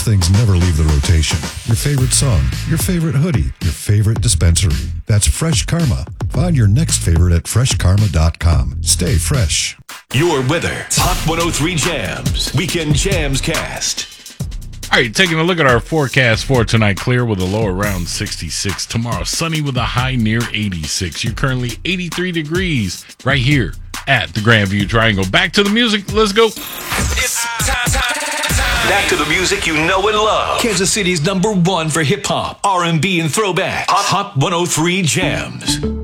Things never leave the rotation. Your favorite song, your favorite hoodie, your favorite dispensary. That's Fresh Karma. Find your next favorite at freshkarma.com. Stay fresh. Your weather. Hot 103 Jams. Weekend Jams Cast. All right, taking a look at our forecast for tonight. Clear with a low around 66. Tomorrow, sunny with a high near 86. You're currently 83 degrees right here at the Grandview Triangle. Back to the music. Let's go. It's time. Back to the music you know and love. Kansas City's #1 for hip-hop, R&B, and throwback. Hot 103 Jams.